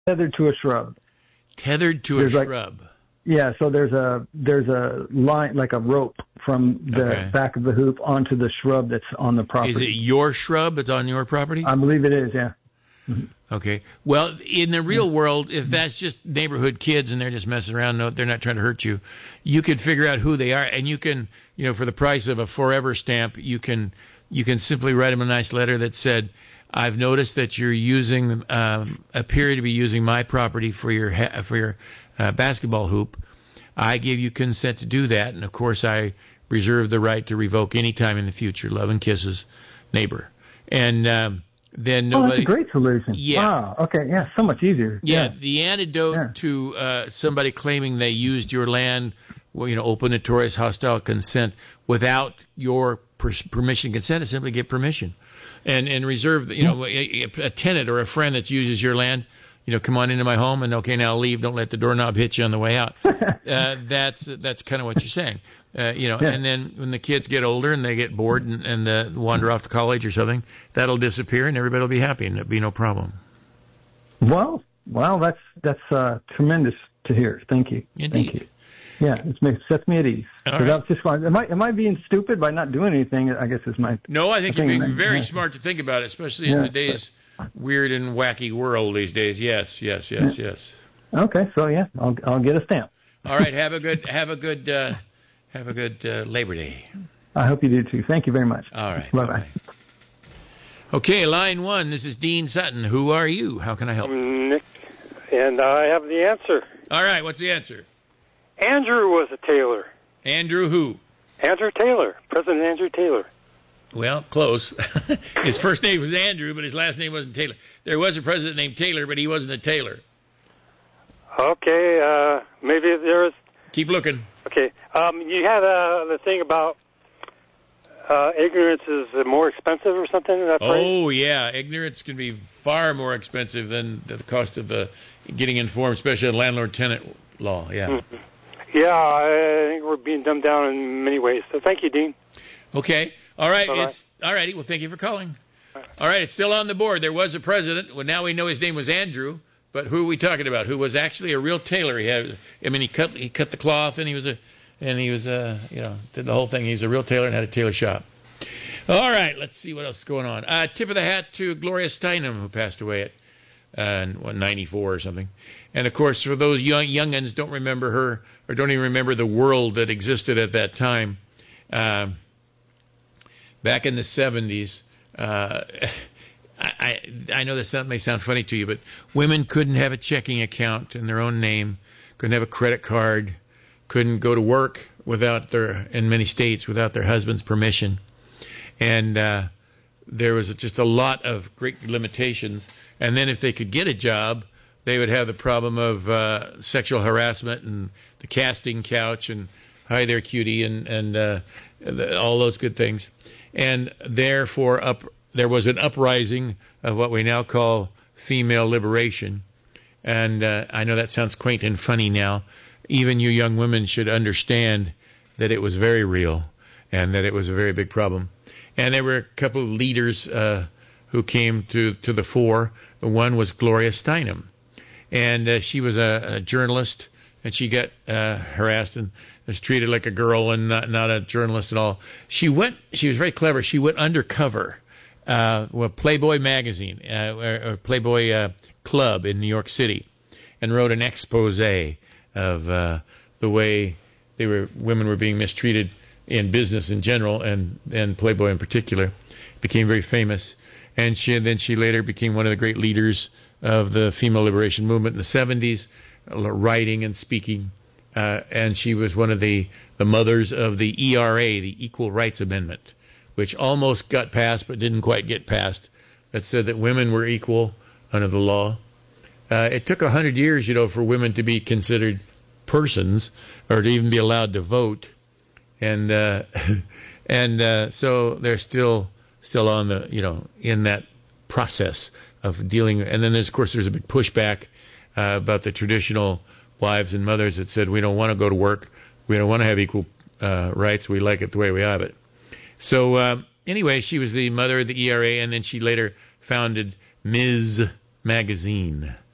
tethered to a shrub. Tethered to a shrub. Yeah, so there's a line, like a rope from the back of the hoop onto the shrub that's on the property. Is it your shrub that's on your property? I believe it is, yeah. Mm-hmm. Okay. Well, in the real world, if that's just neighborhood kids and they're just messing around, no, they're not trying to hurt you, you could figure out who they are, and you can, for the price of a forever stamp, you can simply write them a nice letter that said, I've noticed that you're appear to be using my property for your basketball hoop. I give you consent to do that, and of course I reserve the right to revoke any time in the future. Love and kisses, neighbor. And then nobody. Oh, that's a great solution. Yeah. Wow. Okay. Yeah. So much easier. Yeah. The antidote to somebody claiming they used your land, open, notorious, hostile consent without your permission, consent is simply get permission. And reserve, a tenant or a friend that uses your land, come on into my home and okay, now leave. Don't let the doorknob hit you on the way out. That's kind of what you're saying, And then when the kids get older and they get bored and wander off to college or something, that'll disappear and everybody will be happy and it'll be no problem. Well, that's tremendous to hear. Thank you. Indeed. Thank you. Yeah, it sets me at ease. That's just fine. Am I being stupid by not doing anything? I guess is my. No, I think you're being very smart to think about it, especially in today's weird and wacky world these days. Yes. Okay, so I'll get a stamp. All right, have a good Labor Day. I hope you do too. Thank you very much. All right. Bye-bye. Okay, line 1. This is Dean Sutton. Who are you? How can I help? I'm Nick, and I have the answer. All right, what's the answer? Andrew was a tailor. Andrew who? Andrew Taylor. President Andrew Taylor. Well, close. His first name was Andrew, but his last name wasn't Taylor. There was a president named Taylor, but he wasn't a tailor. Okay, maybe there is. Keep looking. Okay, you had the thing about ignorance is more expensive or something? Is that oh, yeah. Ignorance can be far more expensive than the cost of getting informed, especially in landlord-tenant law. Yeah. Mm-hmm. Yeah, I think we're being dumbed down in many ways. So thank you, Dean. Okay. All right. All righty. Well, thank you for calling. All right. It's still on the board. There was a president. Well, now we know his name was Andrew. But who are we talking about? Who was actually a real tailor? He cut the cloth, and he was did the whole thing. He's a real tailor and had a tailor shop. All right. Let's see what else is going on. Tip of the hat to Gloria Steinem, who passed away at 94 or something. And, of course, for those young'uns don't remember her or don't even remember the world that existed at that time, back in the 70s, I know this may sound funny to you, but women couldn't have a checking account in their own name, couldn't have a credit card, couldn't go to work in many states without their husband's permission. And there was just a lot of great limitations. And then if they could get a job, they would have the problem of sexual harassment and the casting couch and hi there, cutie, and all those good things. And therefore, there was an uprising of what we now call female liberation. And I know that sounds quaint and funny now. Even you young women should understand that it was very real and that it was a very big problem. And there were a couple of leaders who came to the fore. One was Gloria Steinem. And she was a journalist, and she got harassed and was treated like a girl and not a journalist at all. She was very clever. She went undercover with Playboy magazine, or Playboy Club in New York City, and wrote an expose of the way women were being mistreated in business in general and Playboy in particular. Became very famous. And she later became one of the great leaders of the female liberation movement in the 70s, writing and speaking. And she was one of the mothers of the ERA, the Equal Rights Amendment, which almost got passed but didn't quite get passed, that said that women were equal under the law. It took 100 years, for women to be considered persons or to even be allowed to vote. And so they're still on the, in that process of dealing. And then, of course, there's a big pushback about the traditional wives and mothers that said, we don't want to go to work. We don't want to have equal rights. We like it the way we have it. So anyway, she was the mother of the ERA, and then she later founded Ms. Magazine.